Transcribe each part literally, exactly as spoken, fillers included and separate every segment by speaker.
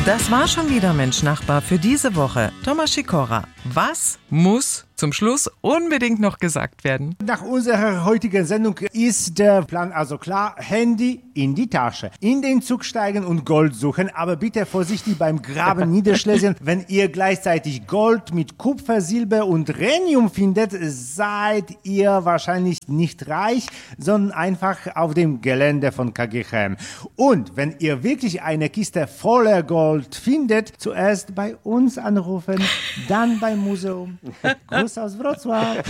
Speaker 1: Das war schon wieder Mensch Nachbar für diese Woche. Tomasz Sikora, was muss zum Schluss unbedingt noch gesagt werden?
Speaker 2: Nach unserer heutigen Sendung ist der Plan also klar: Handy in die Tasche, in den Zug steigen und Gold suchen, aber bitte vorsichtig beim Graben niederschließen. Wenn ihr gleichzeitig Gold mit Kupfer, Silber und Rhenium findet, seid ihr wahrscheinlich nicht reich, sondern einfach auf dem Gelände von K G H M. Und wenn ihr wirklich eine Kiste voller Gold findet, zuerst bei uns anrufen, dann beim Museum. Gruß aus Wrocław.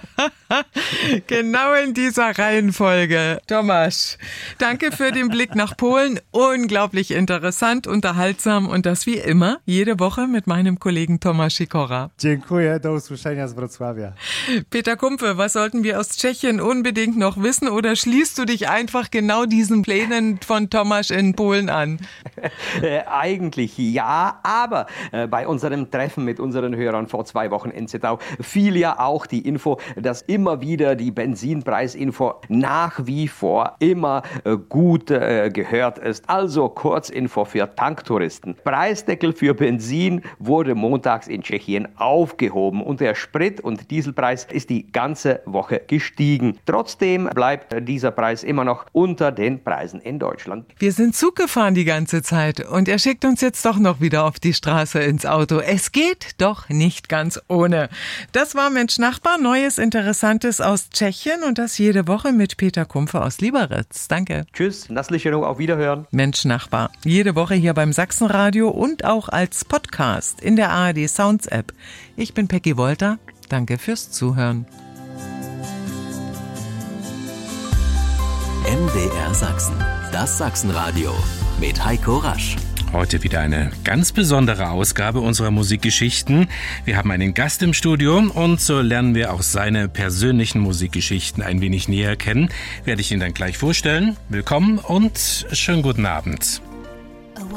Speaker 1: Genau in dieser Reihenfolge. Tomasz, danke für den Blick nach Polen. Unglaublich interessant, unterhaltsam und das wie immer jede Woche mit meinem Kollegen Tomasz Sikora.
Speaker 2: Dziękuję, do usłyszenia z Wrocławia.
Speaker 1: Peter Kumpfe, was sollten wir aus Tschechien unbedingt noch wissen oder schließt du dich einfach genau diesen Plänen von Tomasz in Polen an?
Speaker 3: Äh, eigentlich ja, aber äh, bei unserem Treffen mit unseren Hörern vor zwei Wochen in Zittau fiel ja auch die Info, dass immer wieder die Benzinpreisinfo nach wie vor immer äh, gut äh, gehört ist. Also Kurzinfo für Tanktouristen. Preisdeckel für Benzin wurde montags in Tschechien aufgehoben und der Sprit- und Dieselpreis ist die ganze Woche gestiegen. Trotzdem bleibt dieser Preis immer noch unter den Preisen in Deutschland.
Speaker 1: Wir sind Zug gefahren die ganze Zeit und er schickt uns jetzt doch noch wieder auf die Straße ins Auto. Es geht doch nicht ganz ohne. Das war Mensch Nachbar, Neues, Interessantes aus Tschechien und das jede Woche mit Peter Kumpfe aus Lieberitz. Danke.
Speaker 3: Tschüss, Nasslichero, auf Wiederhören.
Speaker 1: Mensch Nachbar, jede Woche hier beim Sachsenradio und auch als Podcast in der A R D Sounds App. Ich bin Peggy Wolter. Danke fürs Zuhören.
Speaker 4: M D R Sachsen, das Sachsenradio mit Heiko Rasch.
Speaker 5: Heute wieder eine ganz besondere Ausgabe unserer Musikgeschichten. Wir haben einen Gast im Studio und so lernen wir auch seine persönlichen Musikgeschichten ein wenig näher kennen. Werde ich ihn dann gleich vorstellen. Willkommen und schönen guten Abend.